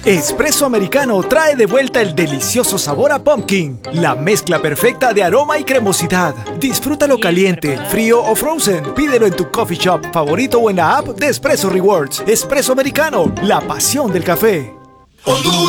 Espresso Americano trae de vuelta el delicioso sabor a pumpkin, la mezcla perfecta de aroma y cremosidad. Disfrútalo caliente, frío o frozen. Pídelo en tu coffee shop favorito o en la app de Espresso Rewards. Espresso Americano, la pasión del café. Honduras.